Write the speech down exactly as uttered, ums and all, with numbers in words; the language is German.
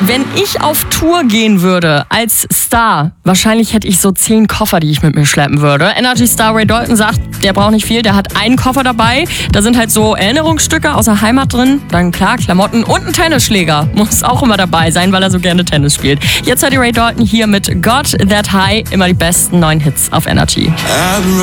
Wenn ich auf Tour gehen würde als Star, wahrscheinlich hätte ich so zehn Koffer, die ich mit mir schleppen würde. Energy Star Ray Dalton sagt, der braucht nicht viel, der hat einen Koffer dabei. Da sind halt so Erinnerungsstücke aus der Heimat drin. Dann klar, Klamotten und ein Tennisschläger. Muss auch immer dabei sein, weil er so gerne Tennis spielt. Jetzt hat die Ray Dalton hier mit Got That High immer die besten neuen Hits auf Energy.